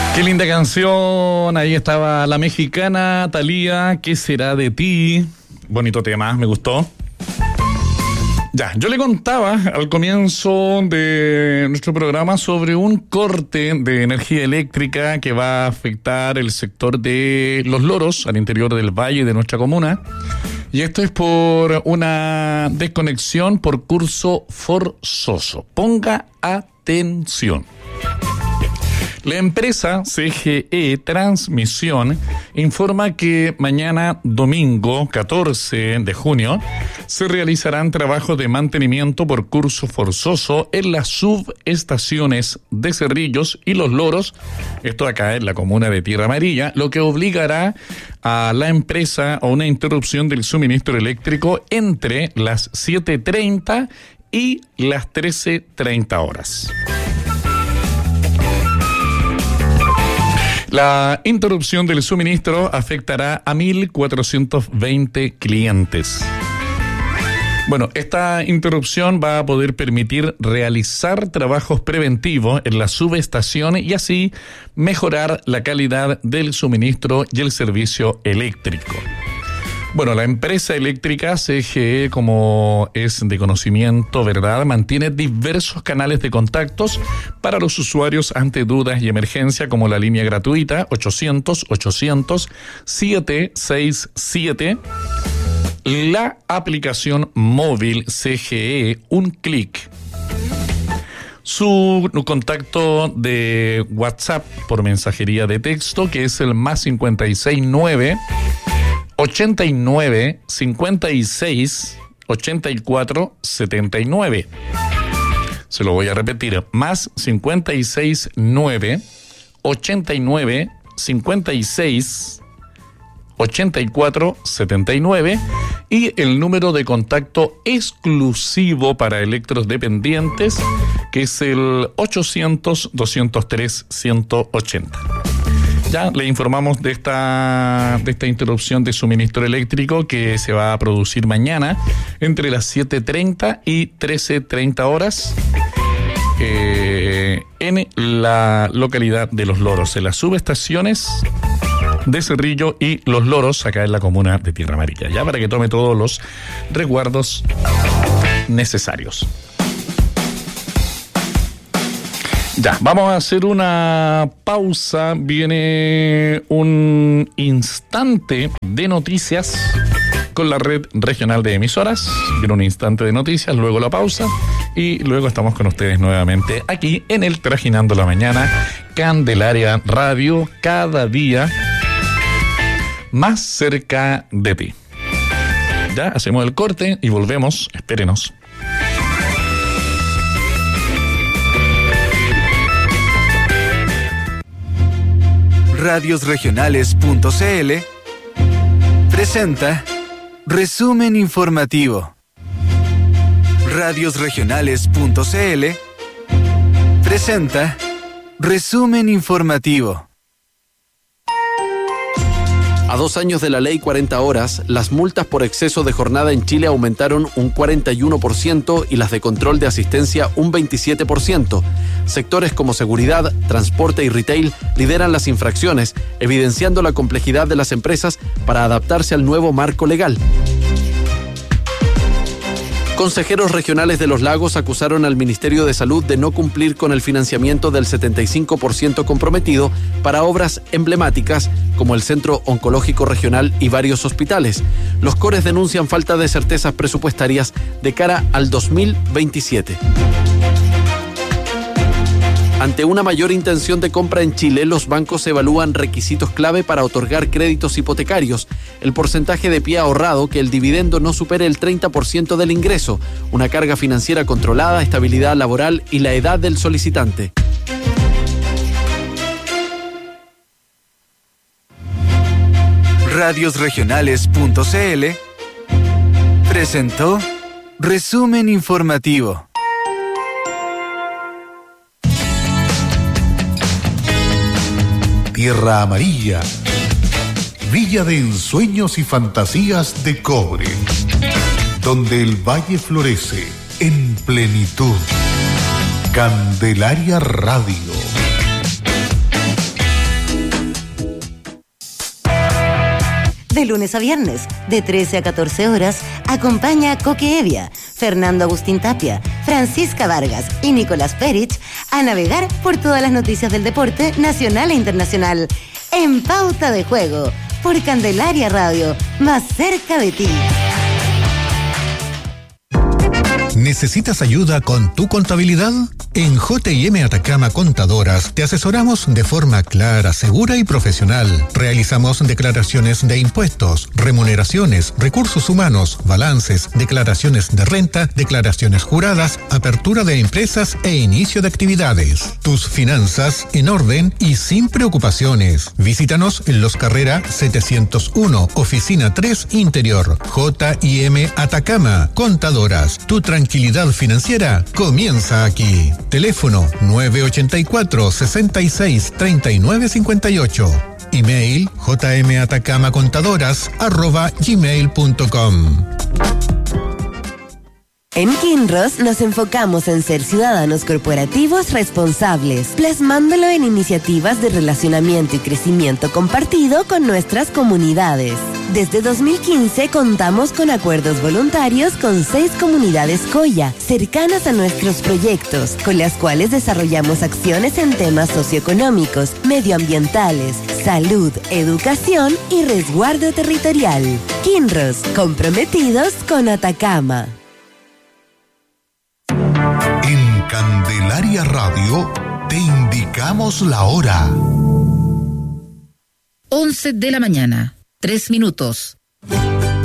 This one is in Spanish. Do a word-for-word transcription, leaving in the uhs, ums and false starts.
Qué linda canción, ahí estaba la mexicana Thalía, ¿qué será de ti? Bonito tema, me gustó. Ya, yo le contaba al comienzo de nuestro programa sobre un corte de energía eléctrica que va a afectar el sector de Los Loros, al interior del valle de nuestra comuna. Y esto es por una desconexión por curso forzoso. Ponga atención. La empresa C G E Transmisión informa que mañana domingo catorce de junio se realizarán trabajos de mantenimiento por curso forzoso en las subestaciones de Cerrillos y Los Loros, esto acá en la comuna de Tierra Amarilla, lo que obligará a la empresa a una interrupción del suministro eléctrico entre las siete treinta y las trece treinta horas. La interrupción del suministro afectará a mil cuatrocientos veinte clientes. Bueno, esta interrupción va a poder permitir realizar trabajos preventivos en la subestación y así mejorar la calidad del suministro y el servicio eléctrico. Bueno, la empresa eléctrica C G E, como es de conocimiento, ¿verdad?, mantiene diversos canales de contactos para los usuarios ante dudas y emergencia, como la línea gratuita ochocientos ochocientos siete seis siete, la aplicación móvil C G E Un Clic, su contacto de WhatsApp por mensajería de texto, que es el más cincuenta y seis nueve ochenta y nueve cincuenta y seis ochenta y cuatro setenta y nueve. Se lo voy a repetir, más cincuenta y seis nueve ochenta y nueve cincuenta y seis ochenta y cuatro setenta y nueve, y el número de contacto exclusivo para electrodependientes, que es el ochocientos doscientos tres ciento ochenta. Ya le informamos de esta, de esta interrupción de suministro eléctrico que se va a producir mañana entre las siete treinta y trece treinta horas eh, en la localidad de Los Loros, en las subestaciones de Cerrillo y Los Loros, acá en la comuna de Tierra Amarilla, ya para que tome todos los resguardos necesarios. Ya, vamos a hacer una pausa. Viene un instante de noticias con la red regional de emisoras. Viene un instante de noticias, luego la pausa y luego estamos con ustedes nuevamente aquí en el Trajinando la Mañana, Candelaria Radio, cada día más cerca de ti. Ya, hacemos el corte y volvemos. Espérenos. radios regionales punto c l presenta Resumen Informativo. radios regionales punto c l presenta Resumen Informativo. A dos años de la ley cuarenta horas, las multas por exceso de jornada en Chile aumentaron un cuarenta y uno por ciento y las de control de asistencia un veintisiete por ciento. Sectores como seguridad, transporte y retail lideran las infracciones, evidenciando la complejidad de las empresas para adaptarse al nuevo marco legal. Consejeros regionales de Los Lagos acusaron al Ministerio de Salud de no cumplir con el financiamiento del setenta y cinco por ciento comprometido para obras emblemáticas como el Centro Oncológico Regional y varios hospitales. Los cores denuncian falta de certezas presupuestarias de cara al dos mil veintisiete. Ante una mayor intención de compra en Chile, los bancos evalúan requisitos clave para otorgar créditos hipotecarios: el porcentaje de pie ahorrado, que el dividendo no supere el treinta por ciento del ingreso, una carga financiera controlada, estabilidad laboral y la edad del solicitante. radios regionales punto c l presentó Resumen Informativo. Tierra Amarilla, villa de ensueños y fantasías de cobre, donde el valle florece en plenitud. Candelaria Radio. De lunes a viernes, de trece a catorce horas, acompaña a Coque Evia, Fernando Agustín Tapia, Francisca Vargas y Nicolás Perich a navegar por todas las noticias del deporte nacional e internacional. En Pauta de Juego, por Candelaria Radio, más cerca de ti. ¿Necesitas ayuda con tu contabilidad? En J y M Atacama Contadoras te asesoramos de forma clara, segura y profesional. Realizamos declaraciones de impuestos, remuneraciones, recursos humanos, balances, declaraciones de renta, declaraciones juradas, apertura de empresas e inicio de actividades. Tus finanzas en orden y sin preocupaciones. Visítanos en Los Carrera setecientos uno, Oficina tres Interior. J y M Atacama Contadoras. Tu tranquilidad financiera comienza aquí. Teléfono nueve ochenta y cuatro, sesenta y seis, treinta y nueve cincuenta y ocho. Email jmatacamacontadoras arroba gmail punto com. En Kinross nos enfocamos en ser ciudadanos corporativos responsables, plasmándolo en iniciativas de relacionamiento y crecimiento compartido con nuestras comunidades. Desde dos mil quince contamos con acuerdos voluntarios con seis comunidades Coya, cercanas a nuestros proyectos, con las cuales desarrollamos acciones en temas socioeconómicos, medioambientales, salud, educación y resguardo territorial. Kinross, comprometidos con Atacama. En Candelaria Radio te indicamos la hora. once de la mañana, tres minutos.